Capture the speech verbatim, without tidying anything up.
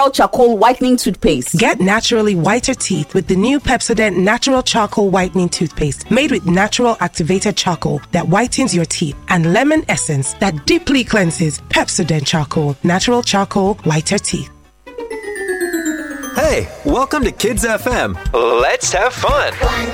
Natural Charcoal Whitening Toothpaste. Get naturally whiter teeth with the new Pepsodent Natural Charcoal Whitening Toothpaste, made with natural activated charcoal that whitens your teeth and lemon essence that deeply cleanses. Pepsodent Charcoal, natural charcoal, whiter teeth. Hey, welcome to Kids F M. Let's have fun. One,